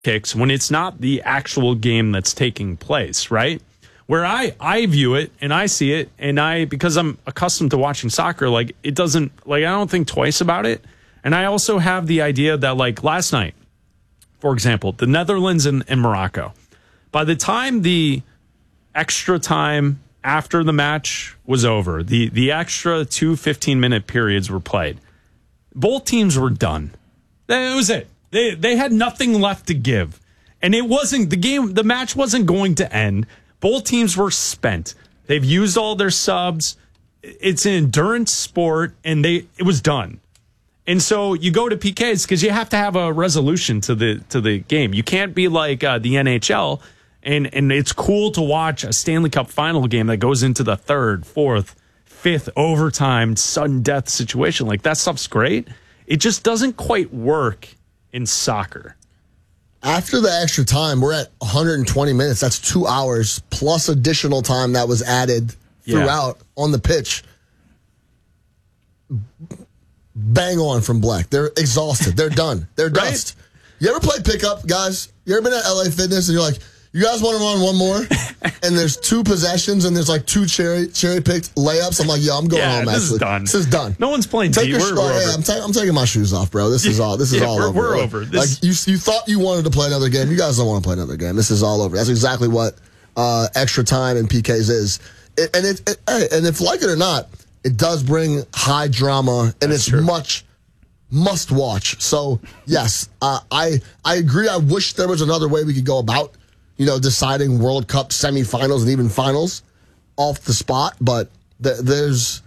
kicks when it's not the actual game that's taking place, right? Where I view it and I see it, and because I'm accustomed to watching soccer, like it doesn't, like I don't think twice about it. And I also have the idea that, like last night, for example, the Netherlands and Morocco, by the time the extra time after the match was over, the extra 2 15-minute periods were played, both teams were done. That was it. They had nothing left to give. And it wasn't the match wasn't going to end. Both teams were spent. They've used all their subs. It's an endurance sport, and it was done. And so you go to PKs because you have to have a resolution to the game. You can't be like the NHL, and it's cool to watch a Stanley Cup final game that goes into the third, fourth, fifth overtime sudden death situation. Like that stuff's great. It just doesn't quite work in soccer. After the extra time, we're at 120 minutes. That's 2 hours plus additional time that was added throughout on the pitch. Bang on from Black. They're exhausted. They're done. They're dust. You ever play pickup, guys? You ever been at LA Fitness and you're like, you guys want to run one more? And there's 2 possessions and there's like 2 cherry-picked layups. I'm like, yo, I'm going home, actually. This is done. This is done. No one's playing Take D. your I'm taking my shoes off, bro. This is all over. We're over. Like you thought you wanted to play another game. You guys don't want to play another game. This is all over. That's exactly what extra time in PKs is. And if like it or not, it does bring high drama, and it's much must watch. So yes, I agree. I wish there was another way we could go about, deciding World Cup semifinals and even finals off the spot. But there's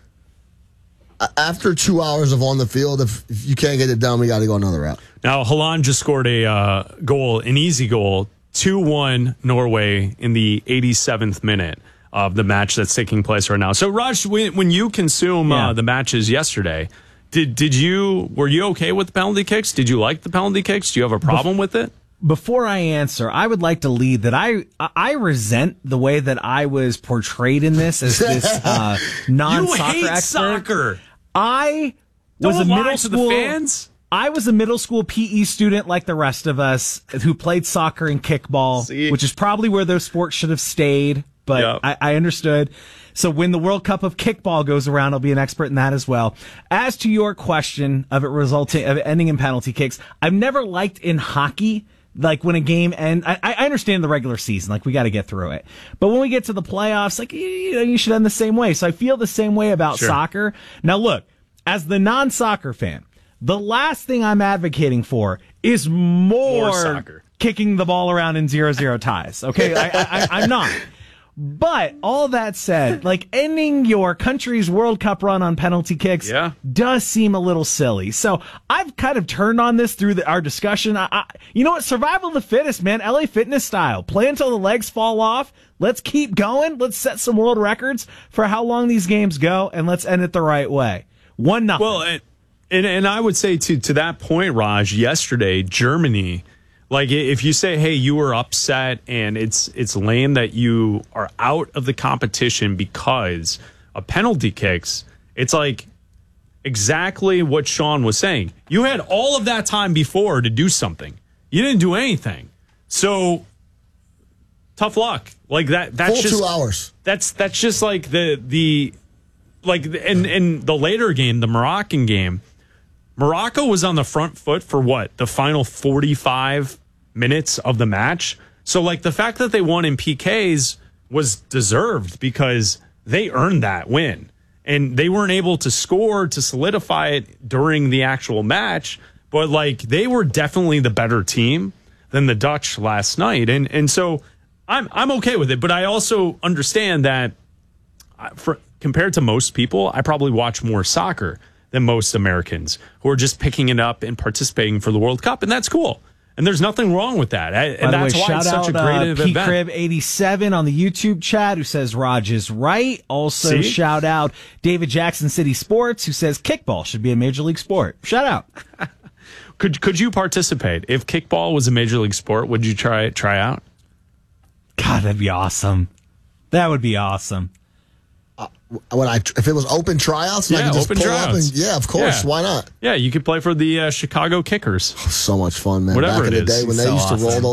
after 2 hours of on the field, if you can't get it done, we got to go another route. Now Haaland just scored a goal, an easy goal, 2-1 Norway in the 87th minute of the match that's taking place right now. So, Raj, when you consume the matches yesterday, were you okay with the penalty kicks? Did you like the penalty kicks? Do you have a problem with it? Before I answer, I would like to lead that I resent the way that I was portrayed in this as this non-soccer you hate expert. Soccer. I was a middle school fans. I was a middle school PE student like the rest of us who played soccer and kickball, which is probably where those sports should have stayed. But I understood. So when the World Cup of kickball goes around, I'll be an expert in that as well. As to your question of it ending in penalty kicks, I've never liked in hockey, like when a game ends. I understand the regular season, like we got to get through it. But when we get to the playoffs, like you should end the same way. So I feel the same way about soccer. Now look, as the non-soccer fan, the last thing I'm advocating for is more soccer. Kicking the ball around in 0-0 ties. Okay, I'm not. But all that said, like ending your country's World Cup run on penalty kicks does seem a little silly. So I've kind of turned on this through our discussion. You know what? Survival of the fittest, man. LA Fitness style. Play until the legs fall off. Let's keep going. Let's set some world records for how long these games go, and let's end it the right way. 1-0. Well, and I would say to that point, Raj, yesterday, Germany. Like, if you say, hey, you were upset and it's lame that you are out of the competition because of penalty kicks, it's like exactly what Sean was saying. You had all of that time before to do something. You didn't do anything. So, tough luck. Like, that's full just 2 hours. That's just like in the later game, the Moroccan game, Morocco was on the front foot for the final 45 minutes of the match. So, like, the fact that they won in PKs was deserved because they earned that win. And they weren't able to score to solidify it during the actual match. But, like, they were definitely the better team than the Dutch last night. And so I'm okay with it. But I also understand that compared to most people, I probably watch more soccer than most Americans who are just picking it up and participating for the World Cup, and that's cool. And there's nothing wrong with that. And that's why it's such a great event. P-Crib87 on the YouTube chat who says Raj is right. Also, shout out David Jackson City Sports who says kickball should be a major league sport. Shout out. Could you participate? If kickball was a major league sport, would you try out? God, that'd be awesome. That would be awesome. If it was open tryouts, and I could just open pull up tryouts. and of course, why not? Yeah, you could play for the Chicago Kickers. So much fun, man. Whatever Back in it the is. day when they So used to roll awesome. those